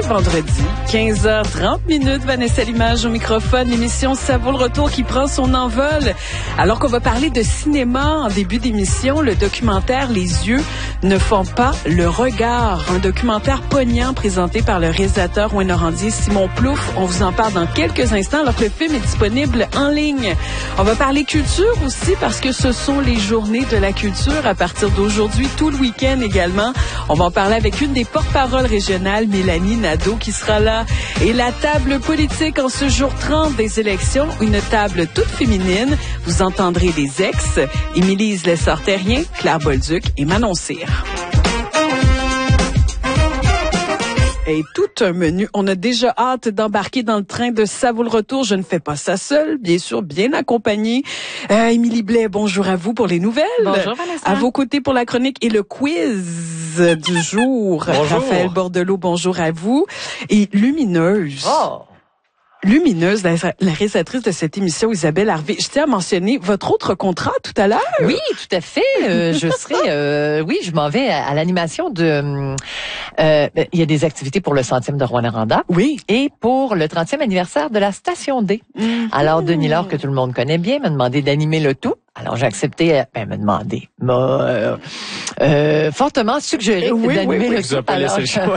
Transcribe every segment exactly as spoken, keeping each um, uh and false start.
vendredi, quinze heures trente minutes, Vanessa Limage au microphone, l'émission Ça vaut le retour qui prend son envol. Alors qu'on va parler de cinéma en début d'émission, le documentaire Les yeux ne font pas le regard, un documentaire poignant présenté par le réalisateur Rouen-Norandais Simon Plouffe. On vous en parle dans quelques instants alors que le film est disponible en ligne. On va parler culture aussi parce que ce sont les journées de la culture à partir d'aujourd'hui, tout le week-end également. On va en parler avec une des porte-paroles régionales, Mélanie Nadeau, qui sera là. Et la table politique en ce jour trente des élections, une table toute féminine. Vous entendrez des ex, Émilie Lessard-Terrien, Claire Bolduc et Manon Cyr. Et tout un menu. On a déjà hâte d'embarquer dans le train de Ça vaut le retour. Je ne fais pas ça seule, bien sûr, bien accompagnée. Euh, Émilie Blais, bonjour à vous pour les nouvelles. Bonjour Vanessa. À vos côtés pour la chronique et le quiz du jour. Bonjour. Raphaël Bordelot, bonjour à vous. Et Lumineuse. Oh. Lumineuse, la, la réalisatrice de cette émission, Isabelle Harvey. Je tiens à mentionner votre autre contrat tout à l'heure. Oui, tout à fait. Euh, je serai, euh, oui, je m'en vais à, à l'animation de. Euh, il y a des activités pour le centième de Rouen-Noranda. Oui. Et pour le trentième anniversaire de la Station D. Mm-hmm. Alors Denis Laure, que tout le monde connaît bien, m'a demandé d'animer le tout. Alors j'ai accepté, ben m'a demandé, m'a euh, euh, fortement suggéré oui, d'animer oui, oui, le tout. Alors,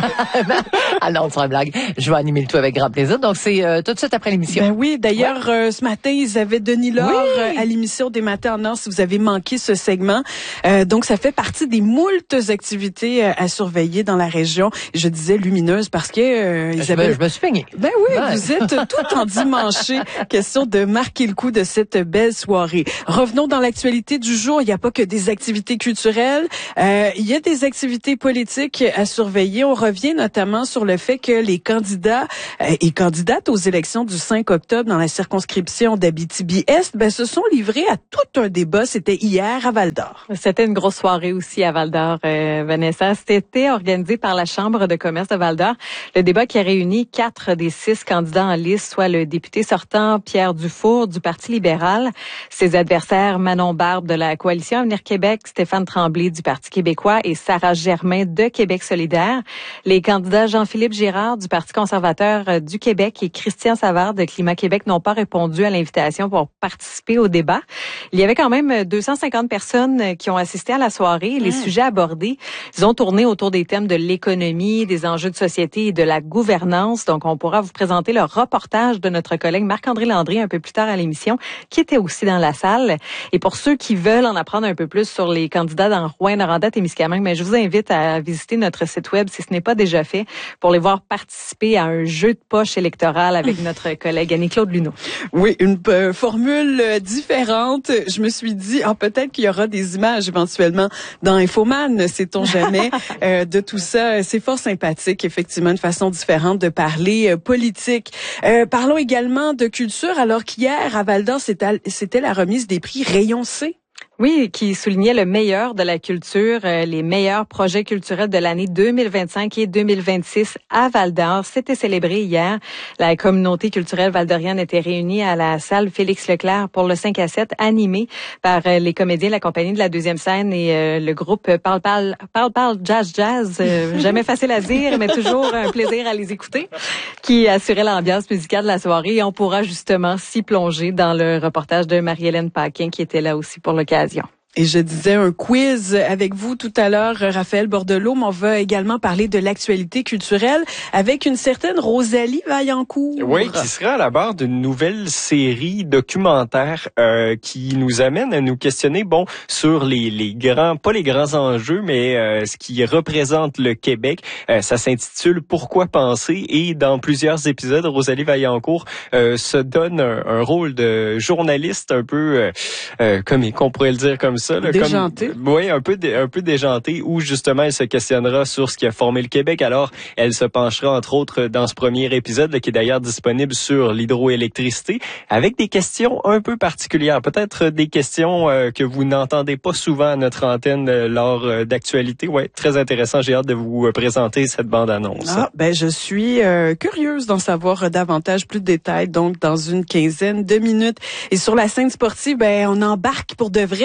ah non, c'est une blague. Je vais animer le tout avec grand plaisir. Donc c'est euh, tout de suite après l'émission. Ben oui, d'ailleurs ouais. euh, ce matin ils avaient Denis Laure oui. à l'émission des Matins en Or. Si vous avez manqué ce segment, euh, donc ça fait partie des moultes activités euh, à surveiller dans la région. Je disais lumineuse parce que euh, Isabelle, je me, je me suis peignée. Ben oui, ouais. vous êtes tout endimanché. Question de marquer le coup de cette belle soirée. Revenons dans l'actualité du jour. Il n'y a pas que des activités culturelles. Euh, il y a des activités politiques à surveiller. On revient notamment sur le fait que les candidats euh, et candidates aux élections du cinq octobre dans la circonscription d'Abitibi-Est ben, se sont livrés à tout un débat. C'était hier à Val-d'Or. C'était une grosse soirée aussi à Val-d'Or, euh, Vanessa. C'était organisé par la Chambre de commerce de Val-d'Or. Le débat qui a réuni quatre des six candidats en liste, soit le député sortant Pierre Dufour du Parti libéral, ses adversaires Manon Barbe de la Coalition Avenir Québec, Stéphane Tremblay du Parti québécois et Sarah Germain de Québec solidaire. Les candidats Jean-Philippe Girard du Parti conservateur du Québec et Christian Savard de Climat Québec n'ont pas répondu à l'invitation pour participer au débat. Il y avait quand même deux cent cinquante personnes qui ont assisté à la soirée. Les mmh. sujets abordés, ils ont tourné autour des thèmes de l'économie, des enjeux de société et de la gouvernance. Donc, on pourra vous présenter le reportage de notre collègue Marc-André Landry un peu plus tard à l'émission, qui était aussi dans la salle. Et pour ceux qui veulent en apprendre un peu plus sur les candidats dans Rouyn-Noranda-Témiscamingue, mais je vous invite à visiter notre site web si ce n'est pas déjà fait pour les voir participer à un jeu de poche électoral avec notre collègue Annie-Claude Luneau. Oui, une euh, formule euh, différente. Je me suis dit, ah, peut-être qu'il y aura des images éventuellement dans Infoman, sait-on jamais, euh, de tout ça. C'est fort sympathique, effectivement, une façon différente de parler euh, politique. Euh, parlons également de culture, alors qu'hier, à Val-d'Or, c'était, c'était la remise des prix Rayon C. Oui, qui soulignait le meilleur de la culture, euh, les meilleurs projets culturels de l'année deux mille vingt-cinq et deux mille vingt-six à Val-d'Or. C'était célébré hier. La communauté culturelle valdorienne était réunie à la salle Félix Leclerc pour le cinq à sept, animé par euh, les comédiens de la compagnie de la deuxième scène et euh, le groupe Parle Parle Parle Parle Jazz Jazz. Euh, jamais facile à dire, mais toujours un plaisir à les écouter, qui assurait l'ambiance musicale de la soirée. Et on pourra justement s'y plonger dans le reportage de Marie-Hélène Paquin qui était là aussi pour l'occasion. Et je disais un quiz avec vous tout à l'heure, Raphaël Bordelot, mais on va également parler de l'actualité culturelle avec une certaine Rosalie Vaillancourt. Oui, qui sera à la barre d'une nouvelle série documentaire euh, qui nous amène à nous questionner, bon, sur les, les grands, pas les grands enjeux, mais euh, ce qui représente le Québec. Euh, ça s'intitule « Pourquoi penser ?» et dans plusieurs épisodes, Rosalie Vaillancourt euh, se donne un, un rôle de journaliste un peu, euh, euh, comme qu'on pourrait le dire comme ça. Là, déjanté. Comme, oui, un peu, dé, un peu déjanté, où justement elle se questionnera sur ce qui a formé le Québec. Alors, elle se penchera entre autres dans ce premier épisode, là, qui est d'ailleurs disponible sur l'hydroélectricité, avec des questions un peu particulières. Peut-être des questions euh, que vous n'entendez pas souvent à notre antenne euh, lors euh, d'actualité. Ouais, très intéressant. J'ai hâte de vous euh, présenter cette bande-annonce. Ah, ben je suis euh, curieuse d'en savoir davantage, plus de détails, donc dans une quinzaine de minutes. Et sur la scène sportive, ben on embarque pour de vrai là dans la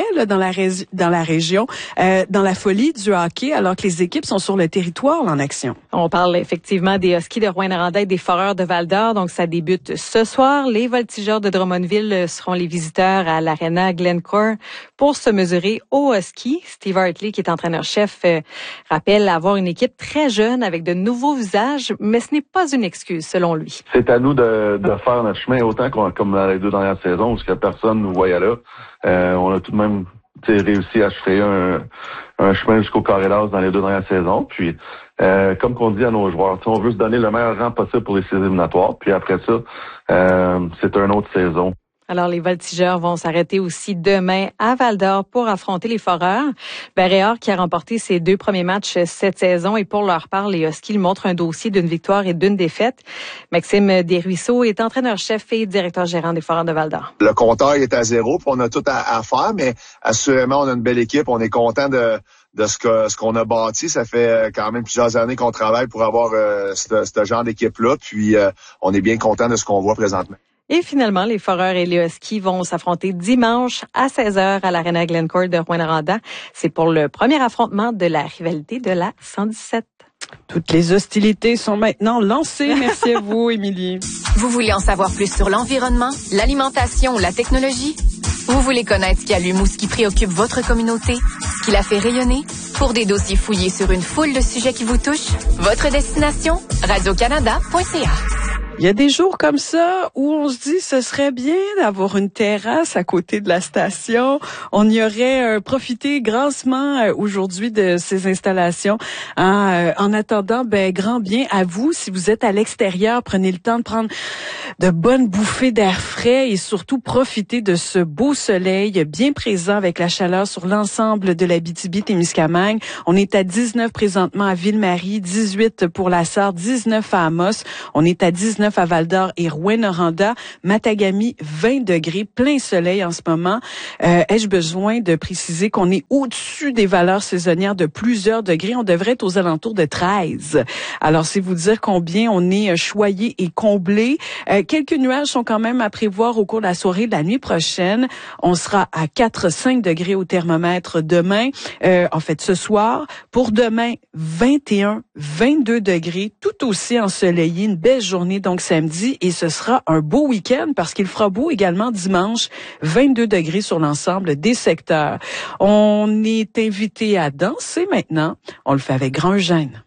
la, ré- dans la région, euh, dans la folie du hockey, alors que les équipes sont sur le territoire en action. On parle effectivement des Huskies de Rouyn-Noranda et des Foreurs de Val-d'Or. Donc, ça débute ce soir. Les Voltigeurs de Drummondville seront les visiteurs à l'Arena Glencore pour se mesurer aux Huskies. Steve Hartley, qui est entraîneur-chef, euh, rappelle avoir une équipe très jeune avec de nouveaux visages, mais ce n'est pas une excuse, selon lui. C'est à nous de, de faire notre chemin autant qu'on, comme dans les deux dernières saisons, où personne nous voyait là. Euh, on a tout de même réussi à créer un, un chemin jusqu'au carré d'as dans les deux dernières saisons. Puis, euh, comme qu'on dit à nos joueurs, on veut se donner le meilleur rang possible pour les séries éliminatoires. Puis après ça, euh, c'est une autre saison. Alors, les Voltigeurs vont s'arrêter aussi demain à Val-d'Or pour affronter les Foreurs. Béréard, qui a remporté ses deux premiers matchs cette saison, et pour leur part, les Huskies montrent un dossier d'une victoire et d'une défaite. Maxime Desruisseaux est entraîneur-chef et directeur gérant des Foreurs de Val-d'Or. Le compteur est à zéro, puis on a tout à, à faire, mais assurément, on a une belle équipe. On est content de de ce que ce qu'on a bâti. Ça fait quand même plusieurs années qu'on travaille pour avoir euh, ce, ce genre d'équipe-là, puis euh, on est bien content de ce qu'on voit présentement. Et finalement, les Foreurs et les Huskies vont s'affronter dimanche à seize heures à l'Arena Glencore de Rouyn-Noranda. C'est pour le premier affrontement de la rivalité de la cent dix-sept. Toutes les hostilités sont maintenant lancées. Merci à vous, Émilie. Vous voulez en savoir plus sur l'environnement, l'alimentation ou la technologie? Vous voulez connaître ce qui allume ou ce qui préoccupe votre communauté? Ce qui la fait rayonner? Pour des dossiers fouillés sur une foule de sujets qui vous touchent, votre destination, radio canada point c a. Il y a des jours comme ça où on se dit ce serait bien d'avoir une terrasse à côté de la station. On y aurait euh, profité grassement euh, aujourd'hui de ces installations. Hein, euh, en attendant, ben grand bien à vous. Si vous êtes à l'extérieur, prenez le temps de prendre de bonnes bouffées d'air frais et surtout profiter de ce beau soleil bien présent avec la chaleur sur l'ensemble de l'Abitibi-Témiscamingue. On est à dix-neuf présentement à Ville-Marie, dix-huit pour la Sarre, dix-neuf à Amos. On est à dix-neuf à Val-d'Or et Rouyn-Noranda, Matagami, vingt degrés, plein soleil en ce moment. Euh, ai-je besoin de préciser qu'on est au-dessus des valeurs saisonnières de plusieurs degrés? On devrait être aux alentours de treize. Alors, c'est vous dire combien on est choyé et comblé. Euh, quelques nuages sont quand même à prévoir au cours de la soirée de la nuit prochaine. On sera à quatre à cinq degrés au thermomètre demain. Euh, en fait, ce soir. Pour demain, vingt et un, vingt-deux degrés, tout aussi ensoleillé, une belle journée donc samedi, et ce sera un beau week-end parce qu'il fera beau également dimanche, vingt-deux degrés sur l'ensemble des secteurs. On est invité à danser maintenant. On le fait avec grand gêne.